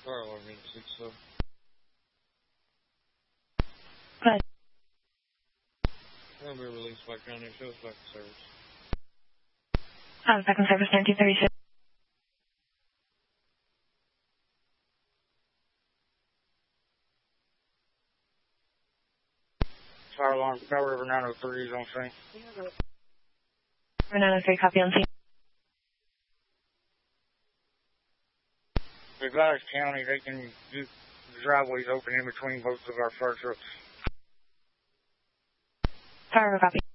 Fire alarm in 6-7. Good. I'll be released by county. Show us back to service. Back in service 1936. Fire alarm, Powder River 903 is on scene. River 903, copy on scene. The Gladys County, they can do the driveways open in between both of our fire trucks. Fire River, copy.